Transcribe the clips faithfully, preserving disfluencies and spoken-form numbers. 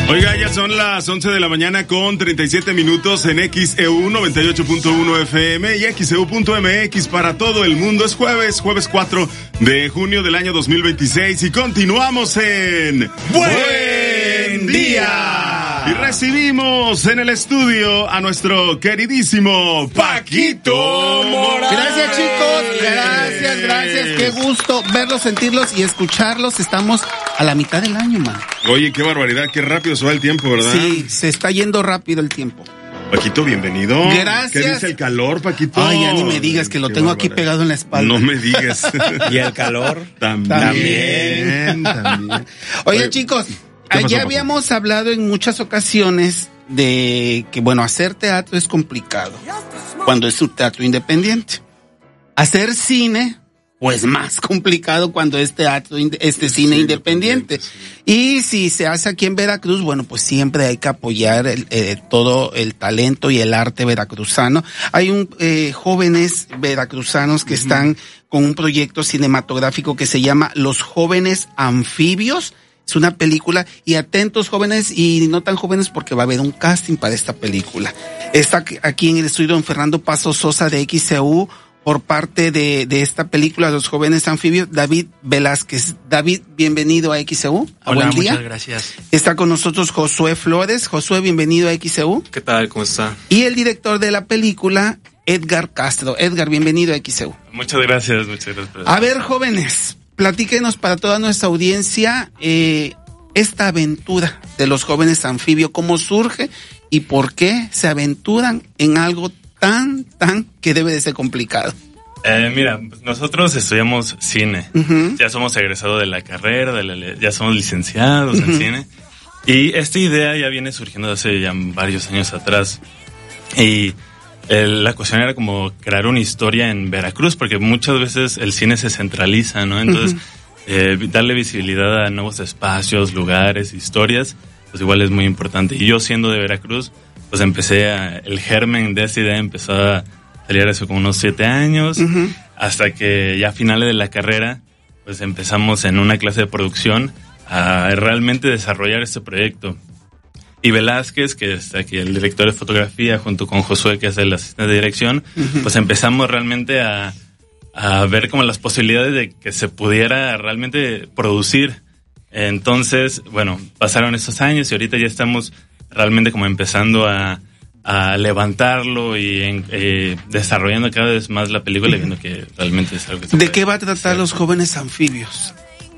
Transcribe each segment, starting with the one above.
Oiga, ya son las once de la mañana con treinta y siete minutos en X E U noventa y ocho punto uno F M y X E U punto M X para todo el mundo. Es jueves, jueves cuatro de junio del año dos mil veintiséis y continuamos en Buen Día. Y recibimos en el estudio a nuestro queridísimo Paquito Morales. Gracias, chicos. Gracias, gracias. Qué gusto verlos, sentirlos y escucharlos. Estamos a la mitad del año, man. Oye, qué barbaridad, qué rápido se va el tiempo, ¿verdad? Sí, se está yendo rápido el tiempo. Paquito, bienvenido. Gracias. ¿Qué dice el calor, Paquito? Ay, ya ni me digas que lo Qué tengo bárbaro. aquí pegado en la espalda. No me digas. ¿Y el calor? También. También. También. Oye, Oye, chicos, pasó, ya pasó? habíamos hablado en muchas ocasiones de que, bueno, hacer teatro es complicado cuando es un teatro independiente. Hacer cine, pues más complicado cuando es teatro, este cine Sí, independiente. independiente, sí. Y si se hace aquí en Veracruz, bueno, pues siempre hay que apoyar el, eh, todo el talento y el arte veracruzano. Hay un eh, jóvenes veracruzanos que uh-huh. están con un proyecto cinematográfico que se llama Los Jóvenes Anfibios. Es una película, y atentos jóvenes y no tan jóvenes porque va a haber un casting para esta película. Está aquí en el estudio don Fernando Paso Sosa de X E U por parte de, de esta película, Los Jóvenes Anfibios, David Velázquez. David, bienvenido a X E U. A Hola, buen día. muchas gracias. Está con nosotros Josué Flores. Josué, bienvenido a X E U. ¿Qué tal? ¿Cómo está? Y el director de la película, Edgar Castro. Edgar, bienvenido a X E U. Muchas gracias, muchas gracias. A ver, jóvenes, platíquenos para toda nuestra audiencia eh, esta aventura de Los Jóvenes Anfibios, cómo surge y por qué se aventuran en algo tan, tan que debe de ser complicado. Eh, mira, nosotros estudiamos cine, Uh-huh. ya somos egresados de la carrera, de la, ya somos licenciados Uh-huh. en cine, y esta idea ya viene surgiendo hace ya varios años atrás, y eh, la cuestión era como crear una historia en Veracruz, porque muchas veces el cine se centraliza, ¿no? Entonces, uh-huh. eh, darle visibilidad a nuevos espacios, lugares, historias, pues igual es muy importante. Y yo siendo de Veracruz, pues empecé a, el germen de esa idea empezó a salir hace como unos siete años, Uh-huh. hasta que ya a finales de la carrera, pues empezamos en una clase de producción a realmente desarrollar este proyecto. Y Velázquez, que es aquí el director de fotografía, junto con Josué, que es el asistente de dirección, uh-huh. pues empezamos realmente a, a ver como las posibilidades de que se pudiera realmente producir. Entonces, bueno, pasaron esos años y ahorita ya estamos realmente como empezando a, a levantarlo y en, eh, desarrollando cada vez más la película y viendo que realmente es algo que se ¿De puede qué va a tratar hacer. Los Jóvenes Anfibios?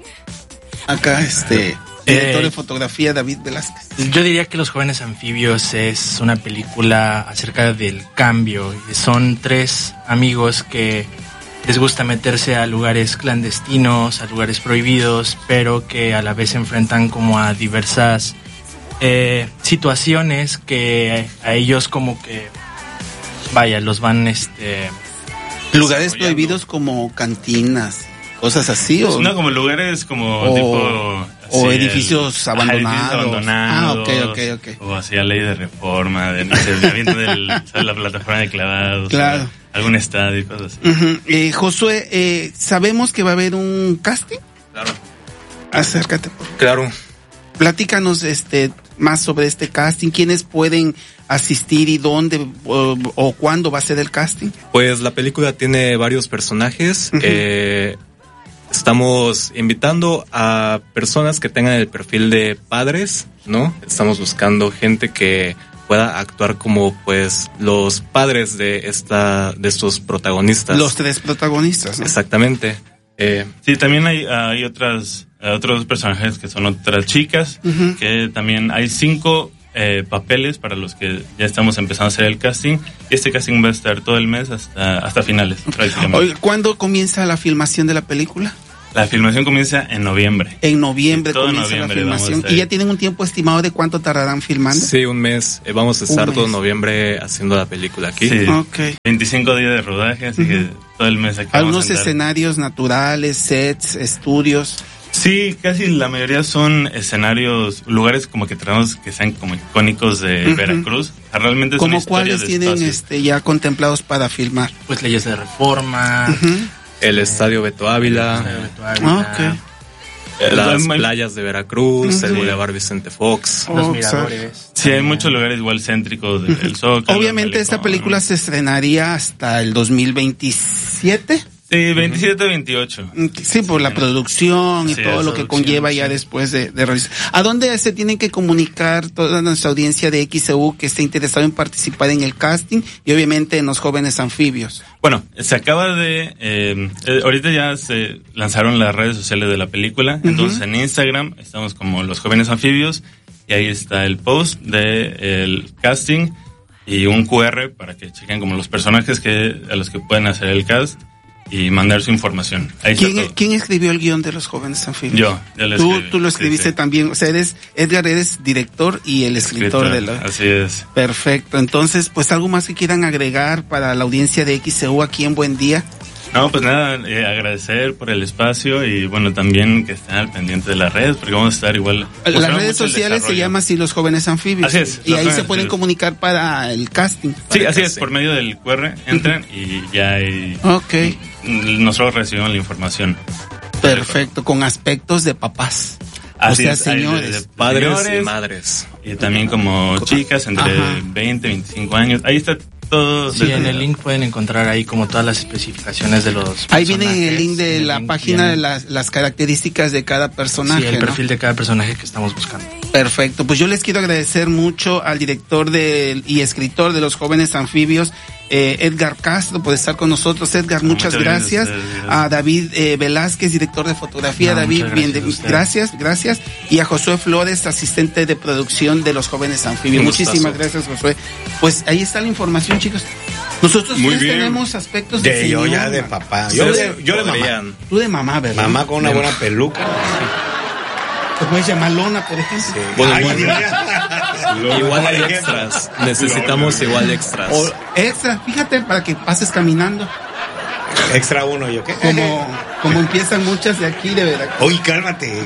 Acá, este, director Eh, de fotografía, David Velázquez. Yo diría que Los Jóvenes Anfibios es una película acerca del cambio. Son tres amigos que les gusta meterse a lugares clandestinos, a lugares prohibidos, pero que a la vez se enfrentan como a diversas eh, situaciones que a ellos como que, vaya, los van este Lugares desarrollando. prohibidos como cantinas, cosas así, o No, como lugares como O- tipo... o así, edificios el- ajá, abandonados. edificios abandonados. Ah, ok, ok, ok. O así a ley de reforma, de, no sé, de aviento del, ¿sabes? La plataforma de clavados. Claro. o algún estadio y cosas así. Uh-huh. eh, Josué, eh, ¿sabemos que va a haber un casting? Claro. Acércate, por favor. Claro. Platícanos este, más sobre este casting, quiénes pueden asistir y dónde o, o cuándo va a ser el casting. Pues la película tiene varios personajes. Uh-huh. Eh, estamos invitando a personas que tengan el perfil de padres, ¿no? Estamos buscando gente que pueda actuar como pues los padres de esta de estos protagonistas. Los tres protagonistas, ¿no? Exactamente. Eh, Sí, también hay, hay otras, otros personajes que son otras chicas, Uh-huh. que también hay cinco eh, papeles para los que ya estamos empezando a hacer el casting. Y este casting va a estar todo el mes hasta, hasta finales, prácticamente. Oye, ¿cuándo comienza la filmación de la película? La filmación comienza en noviembre. En noviembre Sí, todo comienza noviembre la vamos a filmación. estar ¿Y ya ahí. tienen un tiempo estimado de cuánto tardarán filmando? sí, un mes. Eh, vamos a estar Un todo mes. noviembre haciendo la película aquí. Sí. Ok. veinticinco días de rodaje, así Ujú. que todo el mes aquí Algunos vamos a andar. escenarios naturales, sets, estudios. Sí, casi la mayoría son escenarios, lugares como que tenemos que sean como icónicos de Ujú. Veracruz. Realmente es una ¿Cómo historia cuáles de tienen espacios. este ya contemplados para filmar? pues leyes de reforma, Ujú. El Estadio Beto Ávila. Estadio Beto Ávila. Ah, ok. Las playas de Veracruz, uh-huh. el Boulevard Vicente Fox, los oh, miradores. Sí, hay muchos lugares igual céntricos del uh-huh. Zócalo. Obviamente esta película se estrenaría hasta el dos mil veintisiete. Sí, veintisiete, veintiocho. Sí, por la producción y sí, todo lo que conlleva sí. ya después de, de realizar. ¿A dónde se tienen que comunicar toda nuestra audiencia de X E U que esté interesado en participar en el casting y obviamente en los jóvenes anfibios? Bueno, se acaba de... Eh, eh, ahorita ya se lanzaron las redes sociales de la película, uh-huh. entonces en Instagram estamos como los jóvenes anfibios y ahí está el post de el casting y un cu erre para que chequen como los personajes que a los que pueden hacer el cast y mandar su información. Ahí ¿Quién, está todo. ¿Quién escribió el guión de los jóvenes anfibios? Yo, yo lo tú, escribí. Tú lo escribiste sí, sí. también, o sea, eres, Edgar, eres director y el escritor, escritor de la... Así es. Perfecto, entonces, pues algo más que quieran agregar para la audiencia de X E U aquí en Buen Día. No, pues nada, eh, agradecer por el espacio y bueno, también que estén al pendiente de las redes, porque vamos a estar igual... Las redes sociales se llama así Los Jóvenes Anfibios. Así es. Y ahí se pueden comunicar para el casting. Sí, el así casting. es, por medio del cu erre entran y ya hay... Ok. Nosotros recibimos la información. Perfecto, con aspectos de papás. Así o sea, es, señores. De, de padres señores, y madres. Y también como chicas entre Ajá. veinte, veinticinco años. Ahí está todo. Sí, en el link pueden encontrar ahí como todas las especificaciones de los Ahí viene el link de la link página viene... de las, las características de cada personaje. Sí, el ¿no? perfil de cada personaje que estamos buscando. Perfecto, pues yo les quiero agradecer mucho al director de, y escritor de Los Jóvenes Anfibios, eh, Edgar Castro, por estar con nosotros. Edgar, muchas, muchas gracias. gracias. A David eh, Velázquez, director de fotografía. No, David, bien, de, gracias, gracias. Y a Josué Flores, asistente de producción de Los Jóvenes Anfibios. Muchísimas gracias, Josué. Pues ahí está la información, chicos. Nosotros Muy pues, bien. tenemos aspectos de, de señor, yo ya de papá. Yo, yo de, yo de mamá. Tú de mamá, ¿verdad? Mamá con una buena peluca. Te puedes llamar Lona, por ejemplo. Sí. Bueno, Ay, igual, igual hay extras. Necesitamos igual extras. O extra, fíjate, para que pases caminando. Extra uno, ¿yo qué? Como, como empiezan muchas de aquí, de verdad. Oye, cálmate.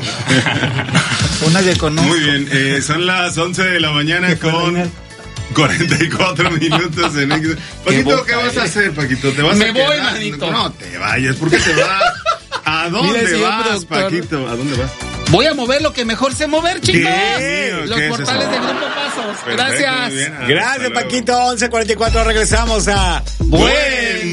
Una de conozco. Muy bien, eh, son las once de la mañana con cuarenta y cuatro minutos en X. Paquito, ¿qué, ¿qué vas a hacer, Paquito? ¿Te vas Me a voy, quedar? manito. No te vayas, ¿por qué te vas? ¿A dónde Mira, vas, productor. Paquito? ¿A dónde vas? Voy a mover lo que mejor sé mover, chicos. ¿Qué? Los ¿Qué portales es de Grupo Pasos. Perfecto, Gracias. muy bien. Gracias, Paquito. once cuarenta y cuatro, regresamos a Buen